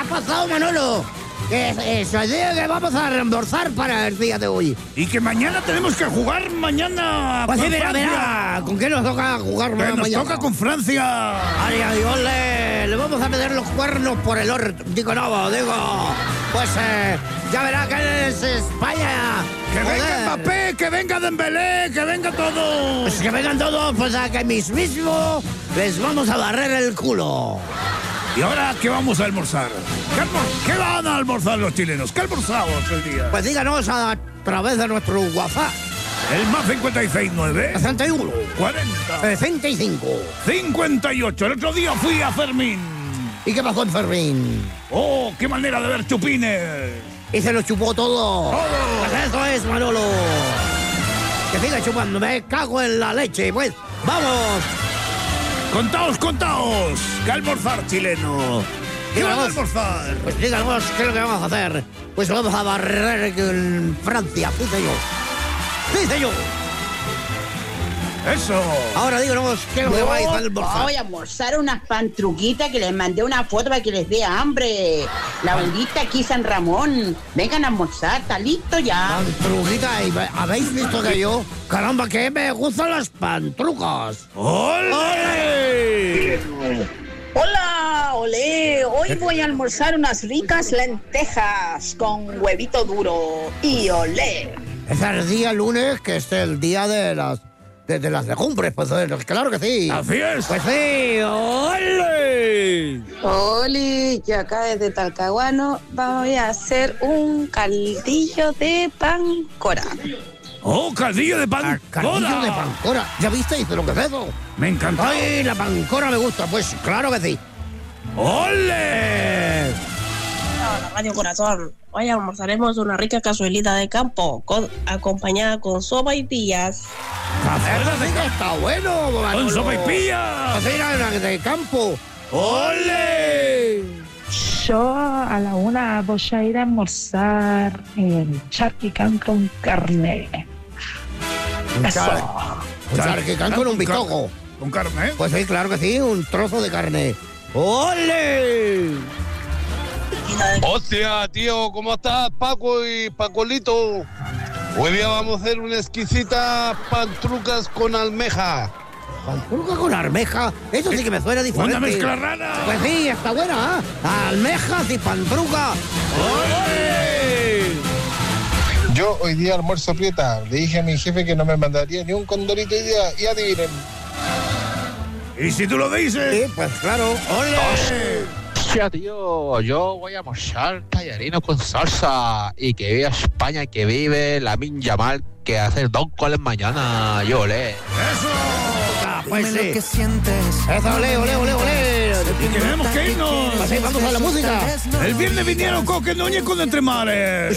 ha pasado, Manolo? Que eso es que vamos a reembolsar para el día de hoy. Y que mañana tenemos que jugar mañana. Pues sí, con verá. Francia. ¿Con qué nos toca jugar Que mañana? nos toca con Francia. Ay, Dios, le vamos a meter los cuernos por el orto. Digo, pues ya verá que es España. Que Joder. venga Mbappé, que venga Dembélé, que venga todo. Pues que vengan todos, pues a que mismo les vamos a barrer el culo. ¿Y ahora qué vamos a almorzar? ¿Qué van a almorzar los chilenos? ¿Qué almorzamos el día? Pues díganos a través de nuestro WhatsApp. El más 569 61 40 65. 58. El otro día fui a Fermín. ¿Y qué pasó en Fermín? ¡Oh, qué manera de ver chupines! Y se lo chupó todo. ¡Todo! Pues eso es, Manolo. Que siga chupando, me cago en la leche. Pues, ¡vamos! ¡Contaos! ¿Qué almorzar, chileno? ¿Qué van a almorzar? Pues díganos qué es lo que vamos a hacer. Pues vamos a barrer en Francia, dice yo. ¡Eso! Ahora díganos qué es lo que vais a almorzar. Voy a almorzar unas pantruquitas que les mandé una foto para que les dé hambre. La abuelita aquí, San Ramón. Vengan a almorzar, está listo ya. Pantrujita, ¿habéis visto que yo? Caramba, que me gustan las pantrucas. ¡Ole! Hola, olé. Hoy voy a almorzar unas ricas lentejas con huevito duro. Y olé. Es el día lunes, que es el día de las legumbres, pues claro que sí. ¡Así es! Pues sí, ¡ole! Oli, yo acá desde Talcahuano voy a hacer un caldillo de pancora. ¡Oh, caldillo de pan! Caldillo de pancora. ¿Ya visteis de lo que es eso? ¡Me encanta! ¡Ay, la pancora me gusta! Pues claro que sí. ¡Ole! Hola, Radio Corazón. Hoy almorzaremos una rica cazuelita de campo acompañada con sopa y pillas. Eso sí que está bueno, Manolo. ¡Con sopa y pilla! Cocina de campo. ¡Ole! Yo a la 1 voy a ir a almorzar el charquicán con carne. Un Eso. charquicán con un bitoco. ¿Con carne? Pues sí, claro que sí, un trozo de carne. ¡Ole! Hostia, tío, ¿cómo estás, Paco y Pacolito? Hoy día vamos a hacer una exquisita pantrucas con almeja. Pantruca con armeja, eso sí que me suena diferente. ¡Una mezcla rara! Pues sí, está buena, ¿eh? Almejas y pantruca. ¡Ole! Yo hoy día almuerzo prieta. Le dije a mi jefe que no me mandaría ni un condorito hoy día y adivinen. ¿Y si tú lo dices? Sí, pues claro. ¡Ole! Hostia, tío, yo voy a almorzar tallarino con salsa y que viva España, que vive Lamine Yamal, que hace 2 goles mañana. Yo olé. ¡Eso! Pues sí. Eso, ole. Y que tenemos que irnos. Pues sí, vamos a la música. El viernes vinieron Coque Núñez con Entre Mares.